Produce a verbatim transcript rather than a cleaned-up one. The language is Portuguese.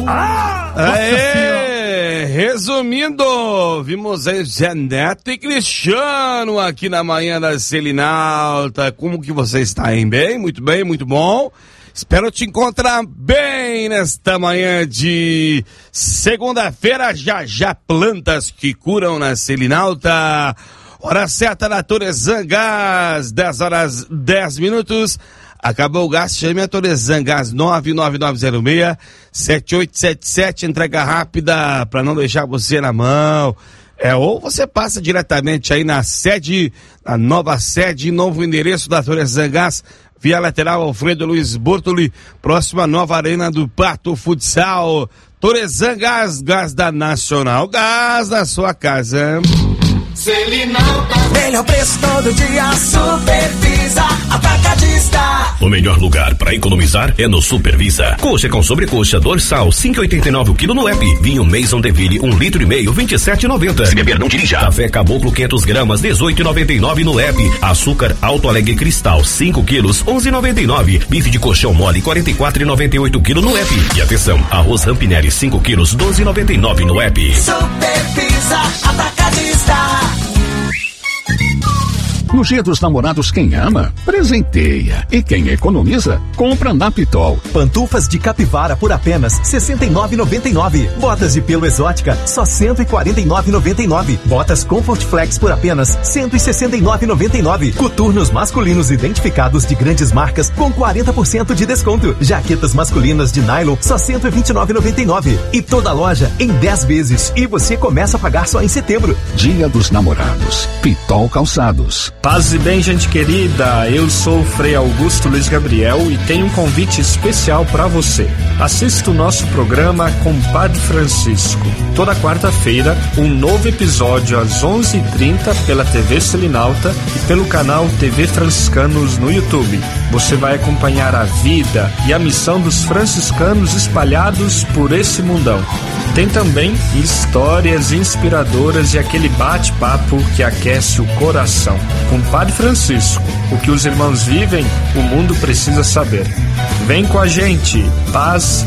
Ah, Aê, resumindo, vimos aí Zé Neto e Cristiano aqui na manhã da Selinalta. Como que você está, hein? Bem? Muito bem, muito bom. Espero te encontrar bem nesta manhã de segunda-feira. Já já plantas que curam na Selinalta. Hora certa na Torezan Gás, dez horas dez minutos. Acabou o gás, chame a Torezan Gás nove nove nove zero seis sete oito sete sete, entrega rápida para não deixar você na mão. É, ou você passa diretamente aí na sede, na nova sede, novo endereço da Torezan Gás, via lateral Alfredo Luiz Bortoli, próxima à nova arena do Pato Futsal. Torezan Gás, gás da Nacional, gás da sua casa. Selinalta, melhor preço todo dia, Supervisa Atacadista. O melhor lugar para economizar é no Supervisa. Coxa com sobrecoxa dorsal cinco e oitenta e nove o quilo no app. Vinho Maison Deville um litro e meio vinte e sete e noventa. Se beber não dirija. Café Caboclo quinhentas gramas dezoito e noventa e nove no app. Açúcar Alto Alegre Cristal cinco quilos onze e noventa e nove. Bife de colchão mole quarenta e quatro e noventa e oito quilo no app. E atenção, arroz Rampinelli cinco quilos doze e noventa e nove no app. Supervisa Atacadista. No Dia dos Namorados, quem ama, presenteia. E quem economiza, compra na Pitol. Pantufas de capivara por apenas sessenta e nove reais e noventa e nove centavos. Botas de pelo exótica, só cento e quarenta e nove reais e noventa e nove centavos. Botas Comfort Flex por apenas cento e sessenta e nove reais e noventa e nove centavos. Coturnos masculinos identificados de grandes marcas com quarenta por cento de desconto. Jaquetas masculinas de nylon, só cento e vinte e nove reais e noventa e nove centavos. E toda a loja em dez vezes. E você começa a pagar só em setembro. Dia dos Namorados, Pitol Calçados. Paz e bem, gente querida, eu sou o Frei Augusto Luiz Gabriel e tenho um convite especial para você. Assista o nosso programa Compadre Francisco. Toda quarta-feira, um novo episódio às onze e trinta pela T V Selinalta e pelo canal T V Franciscanos no YouTube. Você vai acompanhar a vida e a missão dos franciscanos espalhados por esse mundão. Tem também histórias inspiradoras e aquele bate-papo que aquece o coração. Compadre Francisco, o que os irmãos vivem, o mundo precisa saber. Vem com a gente, paz